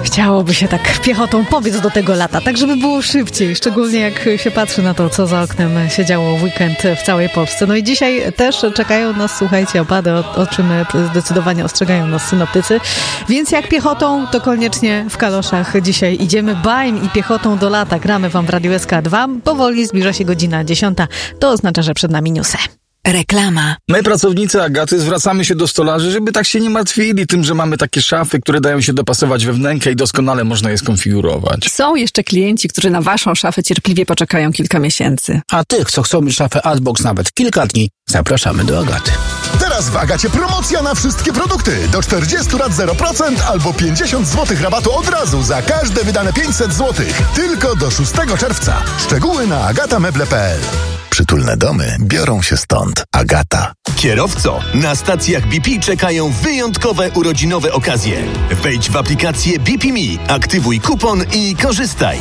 chciałoby się tak piechotą pobiec do tego lata, tak żeby było szybciej, szczególnie jak się patrzy na to, co za oknem się działo w weekend w całej Polsce. No i dzisiaj też czekają nas, słuchajcie, opady, o czym zdecydowanie ostrzegają nas synoptycy. Więc jak piechotą, to koniecznie w kaloszach dzisiaj idziemy bajem i piechotą do lata. Gramy wam w Radiu SK2. Powoli zbliża się godzina 10. To oznacza, że przed nami newsy. Reklama. My, pracownicy Agaty, zwracamy się do stolarzy, żeby tak się nie martwili tym, że mamy takie szafy, które dają się dopasować we wnękę i doskonale można je skonfigurować. Są jeszcze klienci, którzy na waszą szafę cierpliwie poczekają kilka miesięcy. A tych, co chcą mieć szafę Artbox nawet kilka dni, zapraszamy do Agaty. Teraz w Agacie promocja na wszystkie produkty. Do 40 lat 0% albo 50 zł rabatu od razu za każde wydane 500 zł. Tylko do 6 czerwca. Szczegóły na agatameble.pl. Przytulne domy biorą się stąd. Agata. Kierowco, na stacjach BP czekają wyjątkowe urodzinowe okazje. Wejdź w aplikację BP Me, aktywuj kupon i korzystaj.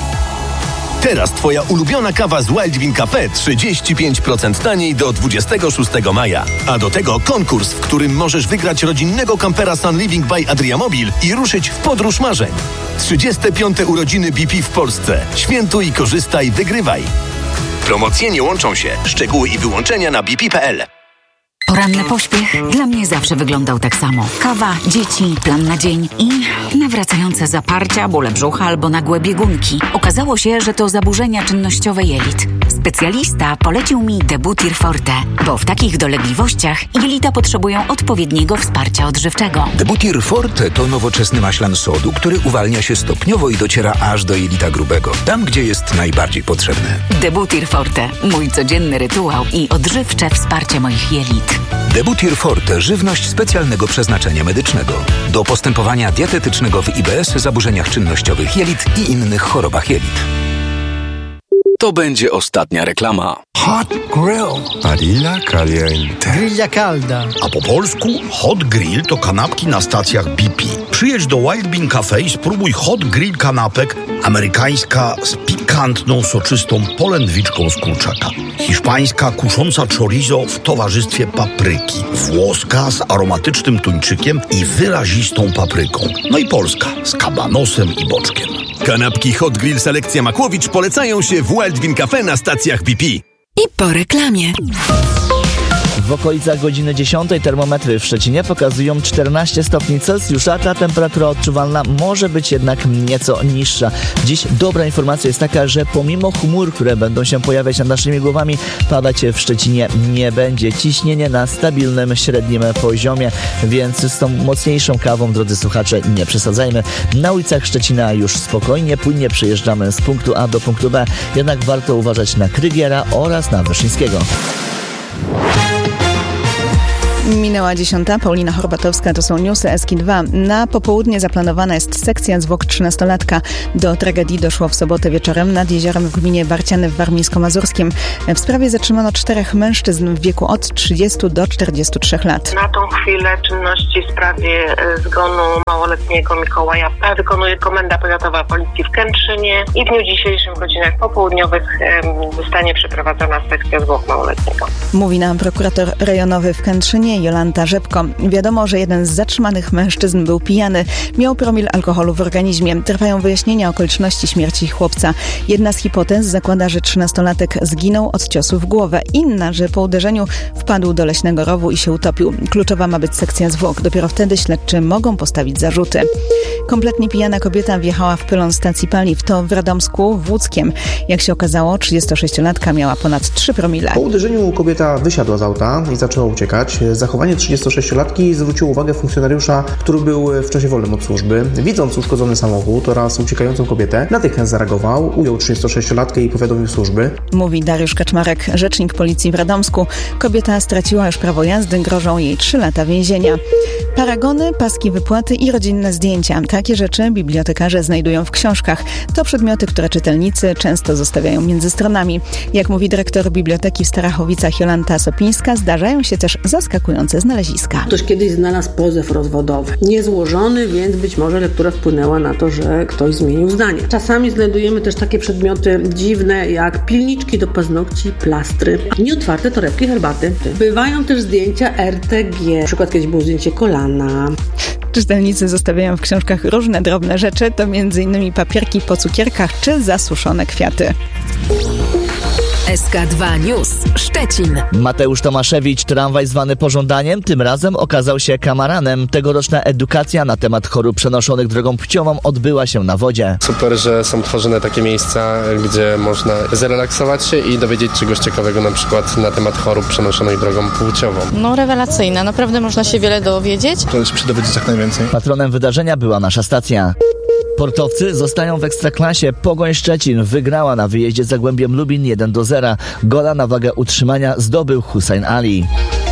Teraz twoja ulubiona kawa z Wild Bean Cafe 35% taniej do 26 maja. A do tego konkurs, w którym możesz wygrać rodzinnego kampera Sun Living by Adriamobil i ruszyć w podróż marzeń. 35. urodziny BP w Polsce. Świętuj, korzystaj, wygrywaj. Promocje nie łączą się. Szczegóły i wyłączenia na bp.pl. Poranny pośpiech dla mnie zawsze wyglądał tak samo. Kawa, dzieci, plan na dzień i nawracające zaparcia, bóle brzucha albo nagłe biegunki. Okazało się, że to zaburzenia czynnościowe jelit. Specjalista polecił mi Debutir Forte, bo w takich dolegliwościach jelita potrzebują odpowiedniego wsparcia odżywczego. Debutir Forte to nowoczesny maślan sodu, który uwalnia się stopniowo i dociera aż do jelita grubego, tam gdzie jest najbardziej potrzebny. Debutir Forte, mój codzienny rytuał i odżywcze wsparcie moich jelit. Debutir Forte, żywność specjalnego przeznaczenia medycznego. Do postępowania dietetycznego w IBS, zaburzeniach czynnościowych jelit i innych chorobach jelit. To będzie ostatnia reklama. Hot Grill. Barilla caliente. Grilla calda. A po polsku Hot Grill to kanapki na stacjach BP. Przyjedź do Wild Bean Cafe i spróbuj Hot Grill kanapek. Amerykańska z pikantną, soczystą polędwiczką z kurczaka. Hiszpańska kusząca chorizo w towarzystwie papryki. Włoska z aromatycznym tuńczykiem i wyrazistą papryką. No i polska z kabanosem i boczkiem. Kanapki Hot Grill Selekcja Makłowicz polecają się w Wild Bean Cafe na stacjach BP. I po reklamie. W okolicach godziny 10 termometry w Szczecinie pokazują 14 stopni Celsjusza. Ta temperatura odczuwalna może być jednak nieco niższa. Dziś dobra informacja jest taka, że pomimo chmur, które będą się pojawiać nad naszymi głowami, padać w Szczecinie nie będzie. Ciśnienie na stabilnym, średnim poziomie, więc z tą mocniejszą kawą, drodzy słuchacze, nie przesadzajmy. Na ulicach Szczecina już spokojnie, płynnie przejeżdżamy z punktu A do punktu B, jednak warto uważać na Krygiera oraz na Wyszyńskiego. Minęła 10. Paulina Horbatowska, to są newsy SK2. Na popołudnie zaplanowana jest sekcja zwłok 13-latka. Do tragedii doszło w sobotę wieczorem nad jeziorem w gminie Barciany w Warmińsko-Mazurskim. W sprawie zatrzymano 4 mężczyzn w wieku od 30 do 43 lat. Na tą chwilę czynności w sprawie zgonu małoletniego Mikołaja wykonuje Komenda Powiatowa Policji w Kętrzynie i w dniu dzisiejszym w godzinach popołudniowych zostanie przeprowadzona sekcja zwłok małoletniego. Mówi nam prokurator rejonowy w Kętrzynie Jolanta Rzepko. Wiadomo, że jeden z zatrzymanych mężczyzn był pijany. Miał promil alkoholu w organizmie. Trwają wyjaśnienia okoliczności śmierci chłopca. Jedna z hipotez zakłada, że 13-latek zginął od ciosu w głowę. Inna, że po uderzeniu wpadł do leśnego rowu i się utopił. Kluczowa ma być sekcja zwłok. Dopiero wtedy śledczy mogą postawić zarzuty. Kompletnie pijana kobieta wjechała w pylon stacji paliw. To w Radomsku w Łódzkiem. Jak się okazało, 36-latka miała ponad 3 promile. Po uderzeniu kobieta wysiadła z auta i zaczęła uciekać. Zachowanie 36-latki zwróciło uwagę funkcjonariusza, który był w czasie wolnym od służby. Widząc uszkodzony samochód oraz uciekającą kobietę, natychmiast zareagował, ujął 36-latkę i powiadomił służby. Mówi Dariusz Kaczmarek, rzecznik policji w Radomsku. Kobieta straciła już prawo jazdy, grożą jej 3 lata więzienia. Paragony, paski wypłaty i rodzinne zdjęcia. Takie rzeczy bibliotekarze znajdują w książkach. To przedmioty, które czytelnicy często zostawiają między stronami. Jak mówi dyrektor biblioteki w Starachowicach Jolanta Sopińska, zdarzają się też zaskakujące znaleziska. Ktoś kiedyś znalazł pozew rozwodowy. Niezłożony, więc być może lektura wpłynęła na to, że ktoś zmienił zdanie. Czasami znajdujemy też takie przedmioty dziwne, jak pilniczki do paznokci, plastry, nieotwarte torebki herbaty. Bywają też zdjęcia RTG. Na przykład kiedyś było zdjęcie kolana. Czytelnicy zostawiają w książkach różne drobne rzeczy, to m.in. papierki po cukierkach czy zasuszone kwiaty. SK2 News Szczecin. Mateusz Tomaszewicz, tramwaj zwany pożądaniem, tym razem okazał się kamaranem. Tegoroczna edukacja na temat chorób przenoszonych drogą płciową odbyła się na wodzie. Super, że są tworzone takie miejsca, gdzie można zrelaksować się i dowiedzieć czegoś ciekawego, na przykład na temat chorób przenoszonych drogą płciową. No rewelacyjna, naprawdę można się wiele dowiedzieć. To się przy dowiedzieć jak najwięcej. Patronem wydarzenia była nasza stacja. Portowcy zostają w Ekstraklasie. Pogoń Szczecin wygrała na wyjeździe z Zagłębiem Lubin 1-0. Gola na wagę utrzymania zdobył Hussein Ali.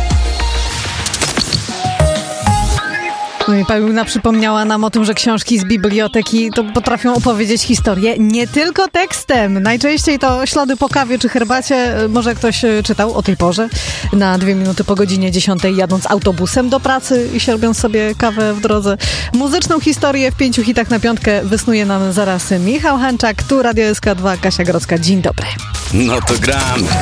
No i Paulina przypomniała nam o tym, że książki z biblioteki to potrafią opowiedzieć historię nie tylko tekstem. Najczęściej to ślady po kawie czy herbacie. Może ktoś czytał o tej porze na 2 minuty po godzinie 10, jadąc autobusem do pracy i sierbiąc sobie kawę w drodze. Muzyczną historię w 5 hitach na piątkę wysnuje nam zaraz Michał Hanczak. Tu Radio SK2, Kasia Grodzka. Dzień dobry. No to gramy.